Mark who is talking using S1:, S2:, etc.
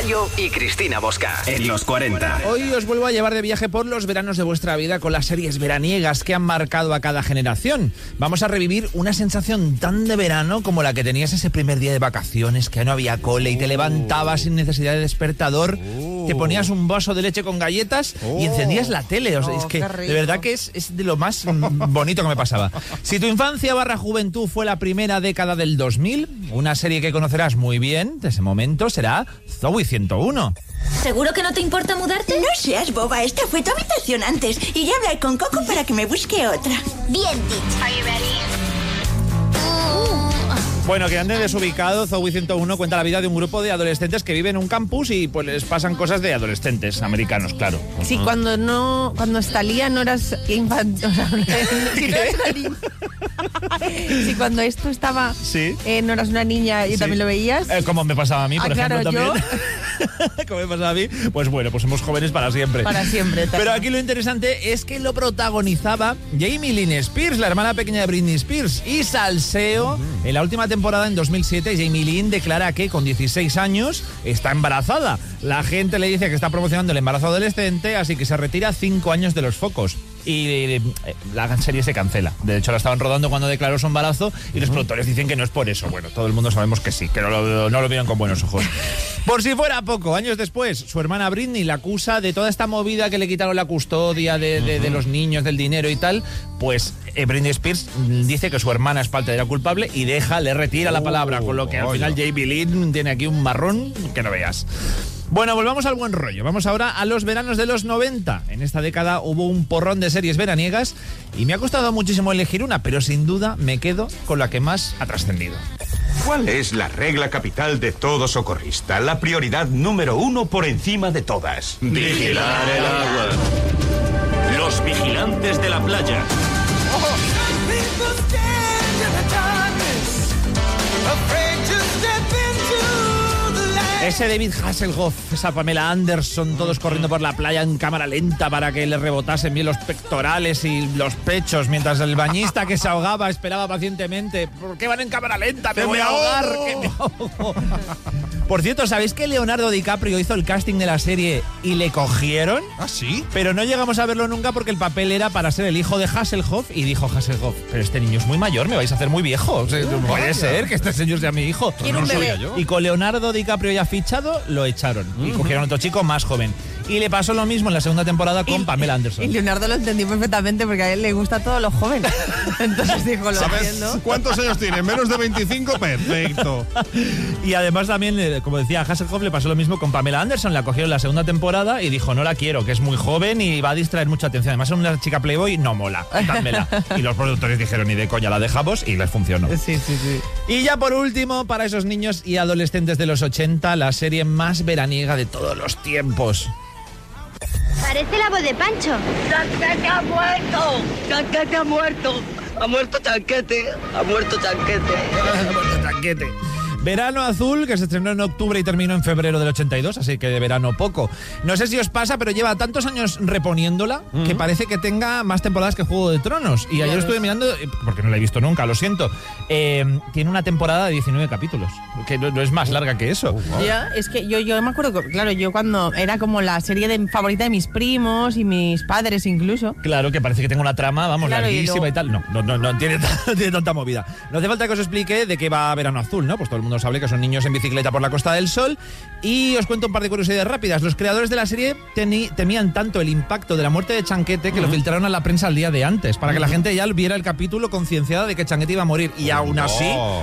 S1: Bayo y Cristina Bosca en Los 40.
S2: Hoy os vuelvo a llevar de viaje por los veranos de vuestra vida con las series veraniegas que han marcado a cada generación. Vamos a revivir una sensación tan de verano como la que tenías ese primer día de vacaciones, que no había cole y te levantabas sin necesidad de despertador, te ponías un vaso de leche con galletas y encendías la tele. O sea, es que de verdad que es de lo más bonito que me pasaba. Si tu infancia / juventud fue la primera década del 2000, una serie que conocerás muy bien de ese momento será Zoey 101.
S3: ¿Seguro que no te importa mudarte?
S4: No seas boba, esta fue tu habitación antes. Y ya hablé con Coco para que me busque otra.
S3: Bien dicho. Are you ready?
S2: Bueno, que anden desubicado, Zoey 101 cuenta la vida de un grupo de adolescentes que viven en un campus y pues les pasan cosas de adolescentes americanos, claro.
S5: Sí, cuando Thalía no eras infante, o sea, si no eras una niña. Sí, cuando esto estaba,
S2: sí.
S5: No eras una niña y
S2: sí.
S5: También lo veías.
S2: Como me pasaba a mí, por ejemplo,
S5: claro,
S2: también. Como me pasaba a mí, pues bueno, pues somos jóvenes para siempre.
S5: Para siempre.
S2: Pero aquí lo interesante es que lo protagonizaba Jamie Lynn Spears, la hermana pequeña de Britney Spears, y salseo. En la última temporada, en 2007, Jamie Lynn declara que con 16 años está embarazada. La gente le dice que está promocionando el embarazo adolescente, así que se retira 5 años de los focos. Y la serie se cancela. De hecho, la estaban rodando cuando declaró su embarazo y los productores dicen que no es por eso. Bueno, todo el mundo sabemos que sí, que no lo vieron con buenos ojos. Por si fuera poco, años después, su hermana Britney la acusa de toda esta movida que le quitaron la custodia de los niños, del dinero y tal. Pues Britney Spears dice que su hermana es parte de la culpable y le retira la palabra, con lo que al final Jamie Lynn tiene aquí un marrón que no veas. Bueno, volvamos al buen rollo. Vamos ahora a los veranos de los 90. En esta década hubo un porrón de series veraniegas y me ha costado muchísimo elegir una, pero sin duda me quedo con la que más ha trascendido.
S6: ¿Cuál es la regla capital de todo socorrista? La prioridad número 1 por encima de todas.
S7: Vigilar el agua. Los vigilantes de la playa.
S2: Ese David Hasselhoff, esa Pamela Anderson, todos corriendo por la playa en cámara lenta para que le rebotasen bien los pectorales y los pechos, mientras el bañista que se ahogaba esperaba pacientemente. ¿Por qué van en cámara lenta? ¡Me voy a ahogar! ¡Que me ahogo! Por cierto, ¿sabéis que Leonardo DiCaprio hizo el casting de la serie y le cogieron?
S8: ¿Ah, sí?
S2: Pero no llegamos a verlo nunca porque el papel era para ser el hijo de Hasselhoff y dijo Hasselhoff, pero este niño es muy mayor, me vais a hacer muy viejo. O sea, no puede ser que este señor sea mi hijo.
S5: ¿Quién un bebé?
S2: Y con Leonardo DiCaprio ya fichado, lo echaron. Y cogieron a otro chico más joven. Y le pasó lo mismo en la segunda temporada con Pamela Anderson.
S5: Y Leonardo lo entendió perfectamente porque a él le gusta a todos los jóvenes. Entonces dijo, lo entiendo.
S8: ¿Cuántos años tiene? ¿Menos de 25? Perfecto.
S2: Y además también, como decía Hasselhoff, le pasó lo mismo con Pamela Anderson. La cogieron en la segunda temporada y dijo, no la quiero, que es muy joven y va a distraer mucha atención. Además es una chica playboy, no mola, quitádmela. Y los productores dijeron, ni de coña, la dejamos y les funcionó.
S5: Sí.
S2: Y ya por último, para esos niños y adolescentes de los 80, la serie más veraniega de todos los tiempos.
S3: Parece la voz de Pancho.
S4: ¡Chanquete ha muerto! ¡Chanquete ha muerto! ¡Ha muerto Chanquete! ¡Ha muerto Chanquete!
S2: Verano Azul, que se estrenó en octubre y terminó en febrero del 82, así que de verano poco. No sé si os pasa, pero lleva tantos años reponiéndola que parece que tenga más temporadas que Juego de Tronos. Y ayer estuve mirando, porque no la he visto nunca, lo siento. Tiene una temporada de 19 capítulos, que no es más larga que eso.
S5: Ya, es que yo me acuerdo, claro, yo cuando era como la serie favorita de mis primos y mis padres incluso.
S2: Claro, que parece que tenga una trama, vamos,
S5: claro,
S2: larguísima y tal. No tiene tanta movida. No hace falta que os explique de qué va Verano Azul, ¿no? Pues todo el mundo sabe que son niños en bicicleta por la Costa del Sol. Y os cuento un par de curiosidades rápidas. Los creadores de la serie temían tanto el impacto de la muerte de Chanquete que lo filtraron a la prensa el día de antes, para que la gente ya viera el capítulo concienciada de que Chanquete iba a morir. Y aún así